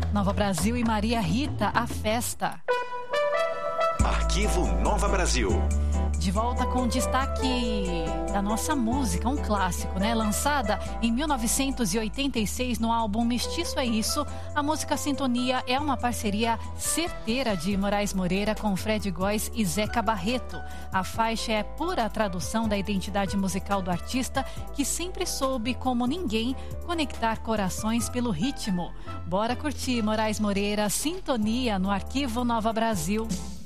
Nova Brasil e Maria Rita, A Festa. Arquivo Nova Brasil. De volta com destaque da nossa música, um clássico, né? Lançada em 1986 no álbum Mestiço é Isso, a música Sintonia é uma parceria certeira de Moraes Moreira com Fred Góes e Zeca Barreto. A faixa é pura tradução da identidade musical do artista, que sempre soube, como ninguém, conectar corações pelo ritmo. Bora curtir Moraes Moreira, Sintonia, no Arquivo Nova Brasil.